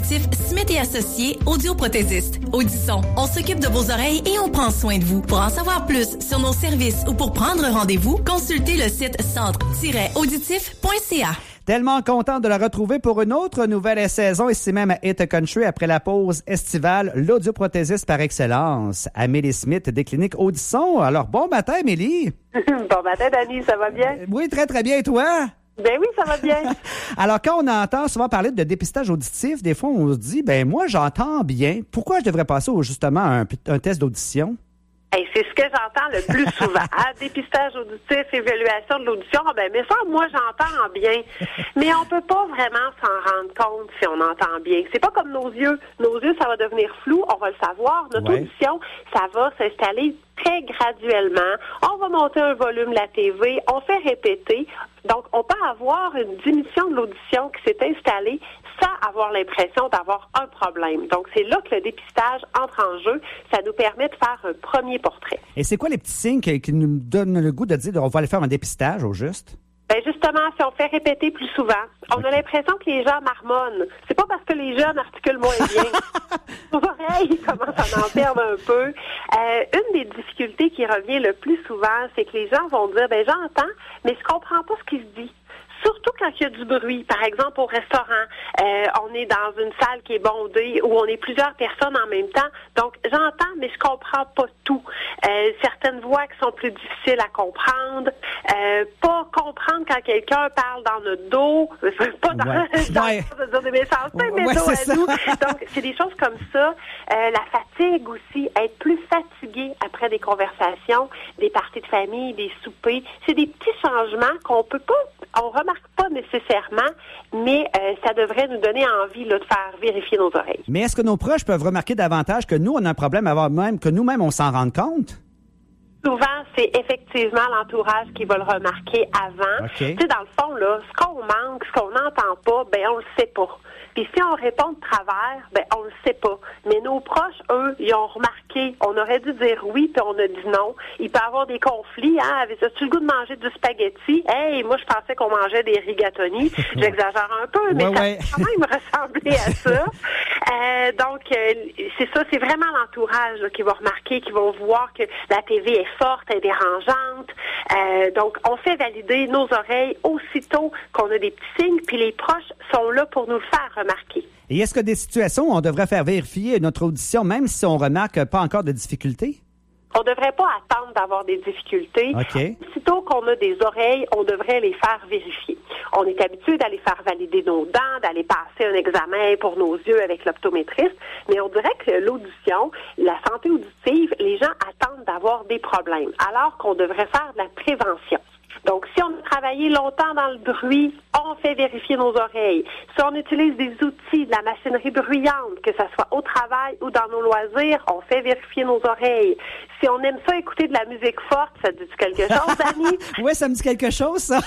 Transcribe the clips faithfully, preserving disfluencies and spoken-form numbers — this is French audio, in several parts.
auditif Smith et Associés, audioprothésiste. Audisson, on s'occupe de vos oreilles et on prend soin de vous. Pour en savoir plus sur nos services ou pour prendre rendez-vous, consultez le site centre tiret auditif point c a. Tellement content de la retrouver pour une autre nouvelle saison, ici même à Hit Country, après la pause estivale, l'audioprothésiste par excellence, Amélie Smith des cliniques Audisson. Alors, bon matin, Amélie. Bon matin, Dani, ça va bien? Oui, très, très bien. Et toi? Ben oui, ça va bien. Alors, quand on entend souvent parler de dépistage auditif, des fois, on se dit, ben moi, j'entends bien. Pourquoi je devrais passer au, justement un, un test d'audition? Hey, c'est ce que j'entends le plus souvent. Ah, dépistage auditif, évaluation de l'audition. Ah, ben, mais ça, moi, j'entends bien. Mais on peut pas vraiment s'en rendre compte si on entend bien. C'est pas comme nos yeux. Nos yeux, ça va devenir flou. On va le savoir. Notre ouais. audition, ça va s'installer très graduellement. On va monter un volume de la T V. On fait répéter. Donc, on peut avoir une diminution de l'audition qui s'est installée sans avoir l'impression d'avoir un problème. Donc, c'est là que le dépistage entre en jeu. Ça nous permet de faire un premier portrait. Et c'est quoi les petits signes qui, qui nous donnent le goût de dire on va aller faire un dépistage au juste? Ben justement, si on fait répéter plus souvent, on a l'impression que les gens marmonnent. C'est pas parce que les jeunes articulent moins bien. Nos oreilles commencent à en perdre un peu. Euh, une des difficultés qui revient le plus souvent, c'est que les gens vont dire, ben j'entends, mais je comprends pas ce qui se dit. Surtout quand il y a du bruit. Par exemple, au restaurant, euh, on est dans une salle qui est bondée où on est plusieurs personnes en même temps. Donc, j'entends, mais je comprends pas tout. Euh, certaines voix qui sont plus difficiles à comprendre. Euh, pas comprendre quand quelqu'un parle dans notre dos. Pas dans ouais. le sens ouais. de dire des méchancetés, mais ouais, dos à ça. nous. Donc, c'est des choses comme ça. Euh, la fatigue aussi, être plus fatigué après des conversations, des parties de famille, des soupers. C'est des petits changements qu'on peut pas, on remarque pas nécessairement, mais euh, ça devrait nous donner envie là, de faire vérifier nos oreilles. Mais est-ce que nos proches peuvent remarquer davantage que nous, on a un problème avant même, que nous-mêmes, on s'en rende compte? Souvent, c'est effectivement l'entourage qui va le remarquer avant. Okay. Tu sais, dans le fond, là, ce qu'on manque, ce qu'on n'entend pas, ben on le sait pas. Puis si on répond de travers, ben on le sait pas. Mais nos proches, eux, ils ont remarqué. On aurait dû dire oui, puis on a dit non. Il peut y avoir des conflits. Hein? As-tu le goût de manger du spaghetti? Hey, moi, je pensais qu'on mangeait des rigatoni. J'exagère un peu, mais ouais, ça ouais. quand même ressemblait à ça. Euh, donc, euh, c'est ça. C'est vraiment l'entourage là, qui va remarquer, qui vont voir que la T V est forte, elle est dérangeante. Euh, donc, on fait valider nos oreilles aussitôt qu'on a des petits signes, puis les proches sont là pour nous le faire remarquer. Et est-ce que des situations où on devrait faire vérifier notre audition, même si on remarque pas encore de difficultés? On ne devrait pas attendre d'avoir des difficultés. Okay. Aussitôt qu'on a des oreilles, on devrait les faire vérifier. On est habitué d'aller faire valider nos dents, d'aller passer un examen pour nos yeux avec l'optométriste, mais on dirait que l'audition, la santé auditive, les gens attendent d'avoir des problèmes, alors qu'on devrait faire de la prévention. Donc, si on a travaillé longtemps dans le bruit, on fait vérifier nos oreilles. Si on utilise des outils, de la machinerie bruyante, que ce soit au travail ou dans nos loisirs, on fait vérifier nos oreilles. Si on aime ça écouter de la musique forte, ça te dit quelque chose, Dani? Oui, ça me dit quelque chose, ça.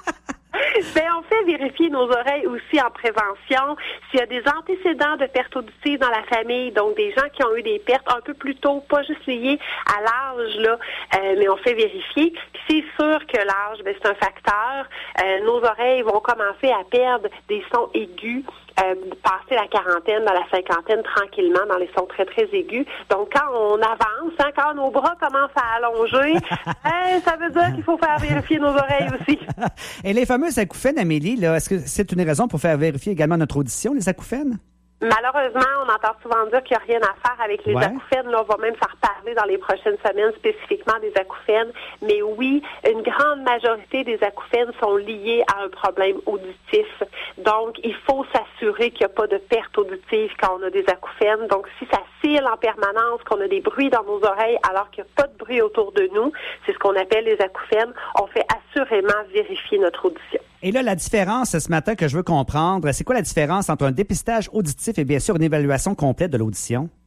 Ben, on fait vérifier nos oreilles aussi en prévention. S'il y a des antécédents de pertes auditives dans la famille, donc des gens qui ont eu des pertes un peu plus tôt, pas juste liées à l'âge, là, euh, mais on fait vérifier. Puis c'est sûr que l'âge, ben, c'est un facteur. Euh, nos oreilles vont commencer à perdre des sons aigus. Euh, passer la quarantaine, dans la cinquantaine, tranquillement, dans les sons très, très aigus. Donc, quand on avance, hein, quand nos bras commencent à allonger, hein, ça veut dire qu'il faut faire vérifier nos oreilles aussi. Et les fameuses acouphènes, Amélie, là, est-ce que c'est une raison pour faire vérifier également notre audition, les acouphènes? Malheureusement, on entend souvent dire qu'il n'y a rien à faire avec les ouais. acouphènes. Là, on va même faire parler dans les prochaines semaines spécifiquement des acouphènes. Mais oui, une grande majorité des acouphènes sont liées à un problème auditif. Donc, il faut s'assurer qu'il n'y a pas de perte auditive quand on a des acouphènes. Donc, si ça cille en permanence, qu'on a des bruits dans nos oreilles alors qu'il n'y a pas de bruit autour de nous, c'est ce qu'on appelle les acouphènes, on fait assurément vérifier notre audition. Et là, la différence ce matin que je veux comprendre, c'est quoi la différence entre un dépistage auditif et bien sûr une évaluation complète de l'audition?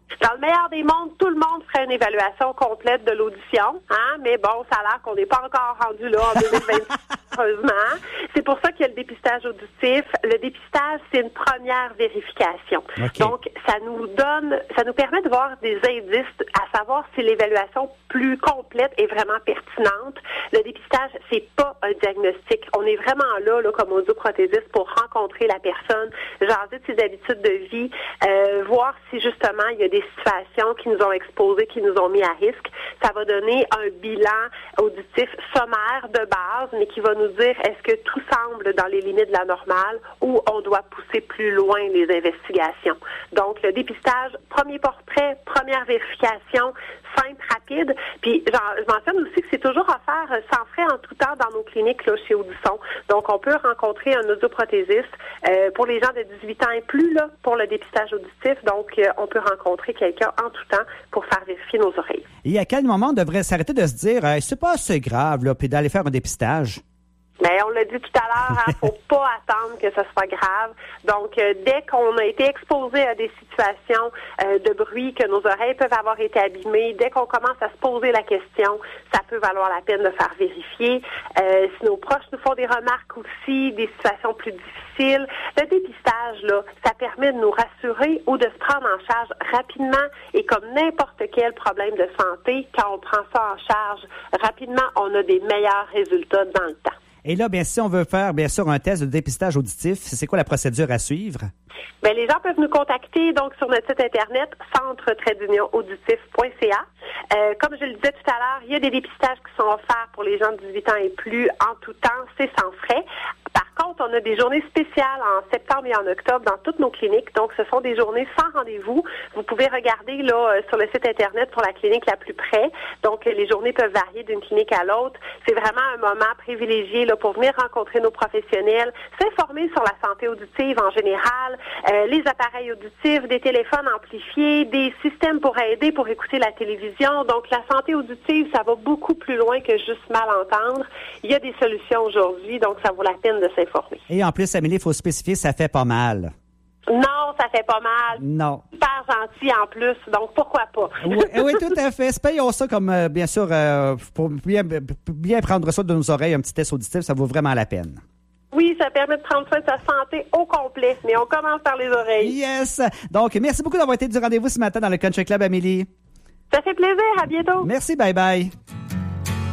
Dans le meilleur des mondes, tout le monde ferait une évaluation complète de l'audition, hein, mais bon, ça a l'air qu'on n'est pas encore rendu là en deux mille vingt, heureusement. C'est pour ça qu'il y a le dépistage auditif. Le dépistage, c'est une première vérification. Okay. Donc, ça nous donne, ça nous permet de voir des indices à savoir si l'évaluation plus complète est vraiment pertinente. Le dépistage, c'est pas un diagnostic. On est vraiment là, là comme audioprothésiste, pour rencontrer la personne, jaser de ses habitudes de vie, euh, voir si justement il y a des situations qui nous ont exposées, qui nous ont mis à risque. Ça va donner un bilan auditif sommaire de base, mais qui va nous dire est-ce que tout semble dans les limites de la normale ou on doit pousser plus loin les investigations. Donc, le dépistage, premier portrait, première vérification, simple, rapide. Puis, genre, je mentionne aussi que c'est toujours offert sans frais en tout temps dans nos cliniques là, chez Audisson. Donc, on peut rencontrer un audioprothésiste euh, pour les gens de dix-huit ans et plus là, pour le dépistage auditif. Donc, euh, on peut rencontrer quelqu'un en tout temps pour faire vérifier nos oreilles. Et à quel moment on devrait s'arrêter de se dire euh, c'est pas assez grave, là, puis d'aller faire un dépistage? Mais on l'a dit tout à l'heure, il hein, ne faut pas attendre que ce soit grave. Donc, euh, dès qu'on a été exposé à des situations euh, de bruit, que nos oreilles peuvent avoir été abîmées, dès qu'on commence à se poser la question, ça peut valoir la peine de faire vérifier. Euh, si nos proches nous font des remarques aussi, des situations plus difficiles, le dépistage, là, ça permet de nous rassurer ou de se prendre en charge rapidement. Et comme n'importe quel problème de santé, quand on prend ça en charge rapidement, on a des meilleurs résultats dans le temps. Et là, bien, si on veut faire, bien sûr, un test de dépistage auditif, c'est quoi la procédure à suivre? Bien, les gens peuvent nous contacter donc sur notre site Internet, centre trait d'union auditif point c a. Euh, comme je le disais tout à l'heure, il y a des dépistages qui sont offerts pour les gens de dix-huit ans et plus en tout temps, c'est sans frais. Par contre, on a des journées spéciales en septembre et en octobre dans toutes nos cliniques. Donc, ce sont des journées sans rendez-vous. Vous pouvez regarder là sur le site Internet pour la clinique la plus près. Donc, les journées peuvent varier d'une clinique à l'autre. C'est vraiment un moment privilégié là, pour venir rencontrer nos professionnels, s'informer sur la santé auditive en général, euh, les appareils auditifs, des téléphones amplifiés, des systèmes pour aider pour écouter la télévision. Donc, la santé auditive, ça va beaucoup plus loin que juste mal entendre. Il y a des solutions aujourd'hui, donc ça vaut la peine de s'informer. Et en plus, Amélie, il faut spécifier, ça fait pas mal. Non, ça fait pas mal. Non. Super gentil en plus, donc pourquoi pas? Oui, oui, tout à fait. Payons ça comme, euh, bien sûr, euh, pour bien, bien prendre soin de nos oreilles, un petit test auditif, ça vaut vraiment la peine. Oui, ça permet de prendre soin de sa santé au complet, mais on commence par les oreilles. Yes! Donc, merci beaucoup d'avoir été du rendez-vous ce matin dans le Country Club, Amélie. Ça fait plaisir, à bientôt. Merci, bye bye.